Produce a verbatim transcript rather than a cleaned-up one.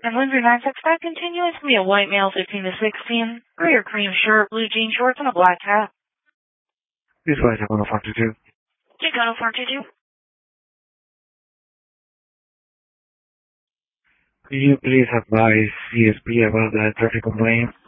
And Lindsay nine six five continuous to be a white male fifteen to sixteen, gray or cream shirt, blue jean shorts, and a black hat. This way, one oh four two two. Take one oh four two two. Could you please advise C S P about that traffic complaint?